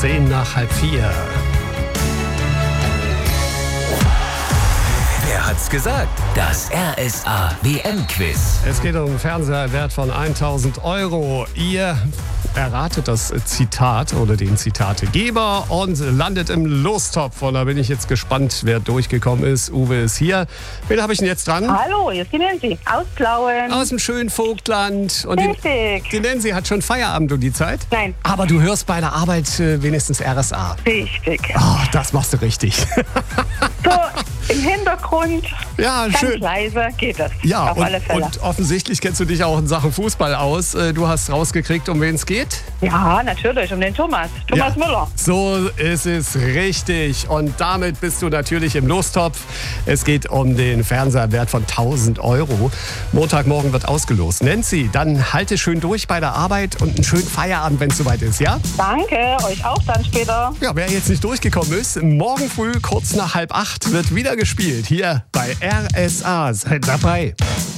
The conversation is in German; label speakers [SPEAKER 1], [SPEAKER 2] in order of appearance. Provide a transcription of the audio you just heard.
[SPEAKER 1] 10 nach halb 4.
[SPEAKER 2] Wer hat's gesagt? Das RSA WM-Quiz.
[SPEAKER 1] Es geht um einen Fernseherwert von 1.000 €. Ihr erratet das Zitat oder den Zitategeber und landet im Lostopf. Und da bin ich jetzt gespannt, wer durchgekommen ist. Uwe ist hier. Wen habe ich denn jetzt dran?
[SPEAKER 3] Hallo, hier ist die Nancy aus Plauen.
[SPEAKER 1] Aus dem schönen Vogtland. Und
[SPEAKER 3] Richtig.
[SPEAKER 1] die Nancy hat schon Feierabend um die Zeit?
[SPEAKER 3] Nein.
[SPEAKER 1] Aber du hörst bei der Arbeit wenigstens RSA.
[SPEAKER 3] Richtig.
[SPEAKER 1] Oh, das machst du richtig.
[SPEAKER 3] So, im Hintergrund,
[SPEAKER 1] Ja,
[SPEAKER 3] ganz
[SPEAKER 1] schön.
[SPEAKER 3] leise geht das.
[SPEAKER 1] Ja,
[SPEAKER 3] auf alle Fälle.
[SPEAKER 1] und offensichtlich kennst du dich auch in Sachen Fußball aus. Du hast rausgekriegt, um wen es geht?
[SPEAKER 3] Ja, natürlich, um den Thomas
[SPEAKER 1] Ja.
[SPEAKER 3] Müller.
[SPEAKER 1] So ist es richtig. Und damit bist du natürlich im Lostopf. Es geht um den Fernseherwert von 1.000 €. Montagmorgen wird ausgelost. Nancy, dann halte schön durch bei der Arbeit und einen schönen Feierabend, wenn es soweit ist, ja?
[SPEAKER 3] Danke, euch auch dann später.
[SPEAKER 1] Ja, wer jetzt nicht durchgekommen ist, morgen früh kurz nach 7:30 wird wieder gespielt. Hier bei RSA. Seid dabei.